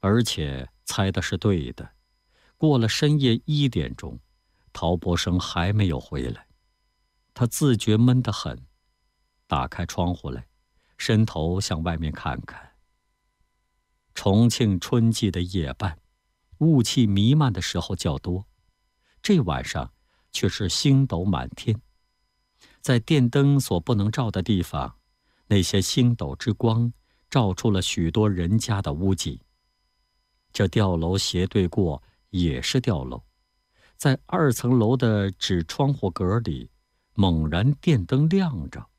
而且猜的是对的。过了深夜1点钟，陶博生还没有回来，他自觉闷得很，打开窗户来，伸头向外面看看。重庆春季的夜半，雾气弥漫的时候较多，这晚上却是星斗满天。在电灯所不能照的地方，那些星斗之光照出了许多人家的屋脊。这吊楼斜对过也是吊楼，在2层楼的纸窗户格里，猛然电灯亮着，